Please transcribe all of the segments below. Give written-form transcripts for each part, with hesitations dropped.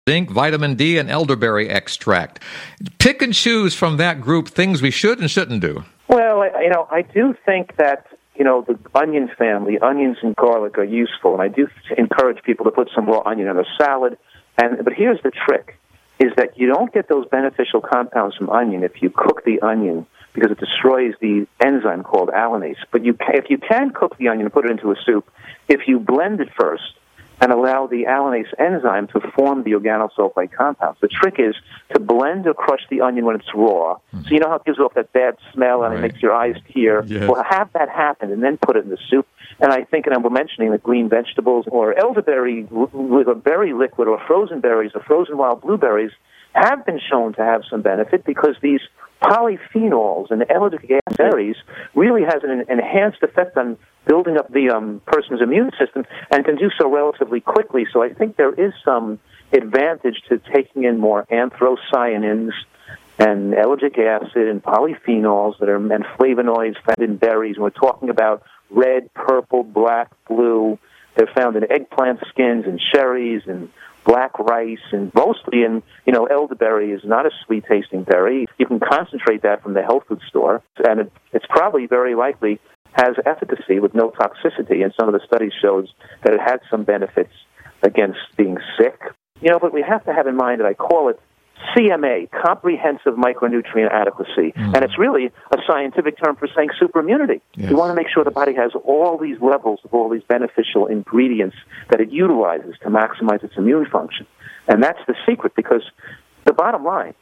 zinc, vitamin D, and elderberry extract. Pick and choose from that group things we should and shouldn't do. Well, I do think that, the onion family, onions and garlic are useful, and I do encourage people to put some raw onion in a salad. But here's the trick, is that you don't get those beneficial compounds from onion if you cook the onion, because it destroys the enzyme called allanase. But if you can cook the onion and put it into a soup, if you blend it first and allow the allanase enzyme to form the organosulfide compounds. The trick is to blend or crush the onion when it's raw. So you know how it gives off that bad smell and it makes your eyes tear? Yes. Well, have that happen and then put it in the soup. And I think, and I'm mentioning the green vegetables or elderberry with a berry liquid or frozen berries or frozen wild blueberries have been shown to have some benefit because these polyphenols and ellagic acid berries really has an enhanced effect on building up the person's immune system and can do so relatively quickly. So I think there is some advantage to taking in more anthocyanins and ellagic acid and polyphenols and flavonoids found in berries. And we're talking about red, purple, black, blue. They're found in eggplant skins and cherries and black rice, and mostly in, elderberry is not a sweet-tasting berry. You can concentrate that from the health food store, and it's probably very likely has efficacy with no toxicity, and some of the studies shows that it had some benefits against being sick. But we have to have in mind that I call it CMA, comprehensive micronutrient adequacy. And it's really a scientific term for saying superimmunity. Yes. We want to make sure the body has all these levels of all these beneficial ingredients that it utilizes to maximize its immune function. And that's the secret, because the bottom line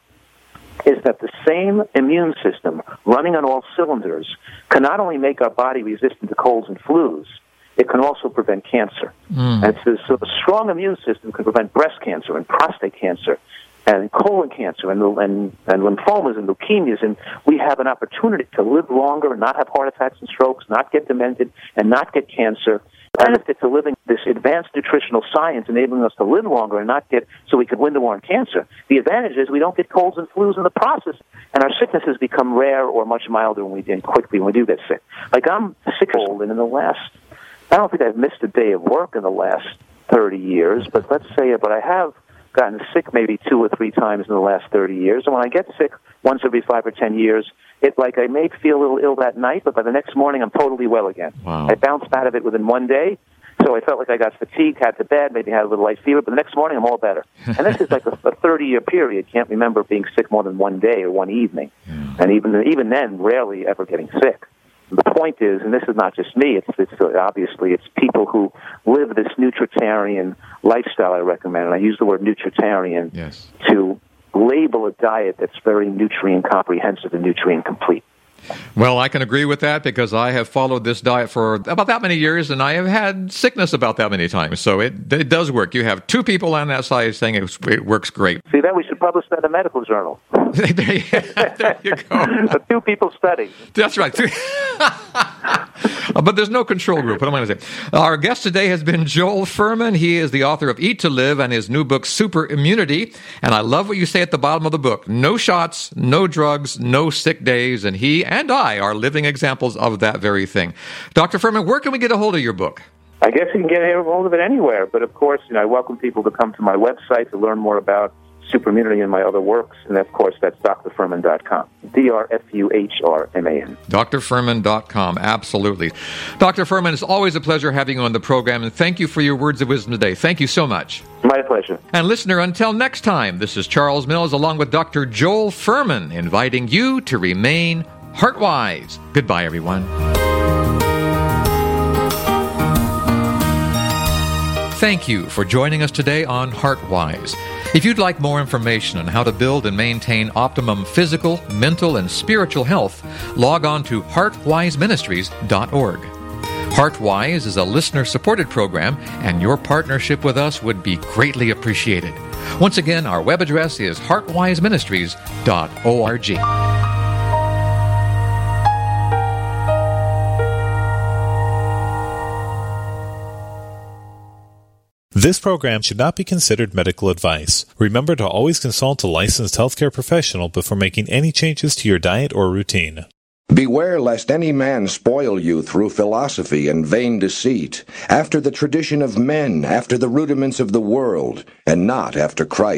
is that the same immune system running on all cylinders can not only make our body resistant to colds and flus, it can also prevent cancer. And so the strong immune system can prevent breast cancer and prostate cancer and colon cancer and lymphomas and leukemias, and we have an opportunity to live longer and not have heart attacks and strokes, not get demented, and not get cancer. The benefit to living this advanced nutritional science enabling us to live longer and not get, so we could win the war on cancer. The advantage is we don't get colds and flus in the process, and our sicknesses become rare or much milder quickly when we do get sick. Like I'm sick and in the last, I don't think I've missed a day of work in the last 30 years, but I have gotten sick maybe 2 or 3 times in the last 30 years. And when I get sick once every 5 or 10 years, it's like I may feel a little ill that night, but by the next morning I'm totally well again. Wow. I bounced out of it within one day, so I felt like I got fatigued, had to bed, maybe had a little light fever, but the next morning I'm all better. And this is like a 30-year period. Can't remember being sick more than one day or one evening. Yeah. And even then, rarely ever getting sick. The point is, and this is not just me, it's people who live this nutritarian lifestyle I recommend, and I use the word nutritarian to label a diet that's very nutrient comprehensive and nutrient complete. Well, I can agree with that because I have followed this diet for about that many years, and I have had sickness about that many times. So it does work. You have 2 people on that side saying it works great. See, that we should publish that in a medical journal. There you go. A 2 people study. That's right. But there's no control group. What am I going to say? Our guest today has been Joel Fuhrman. He is the author of Eat to Live and his new book, Super Immunity. And I love what you say at the bottom of the book. No shots, no drugs, no sick days. And he and I are living examples of that very thing. Dr. Fuhrman, where can we get a hold of your book? I guess you can get a hold of it anywhere. But, of course, I welcome people to come to my website to learn more about superimmunity and my other works. And, of course, that's drfuhrman.com. DrFuhrman. drfuhrman.com, absolutely. Dr. Fuhrman, it's always a pleasure having you on the program, and thank you for your words of wisdom today. Thank you so much. My pleasure. And listener, until next time, this is Charles Mills along with Dr. Joel Fuhrman inviting you to remain heart-wise. Goodbye, everyone. Thank you for joining us today on HeartWise. If you'd like more information on how to build and maintain optimum physical, mental, and spiritual health, log on to heartwiseministries.org. HeartWise is a listener-supported program, and your partnership with us would be greatly appreciated. Once again, our web address is heartwiseministries.org. This program should not be considered medical advice. Remember to always consult a licensed healthcare professional before making any changes to your diet or routine. Beware lest any man spoil you through philosophy and vain deceit, after the tradition of men, after the rudiments of the world, and not after Christ.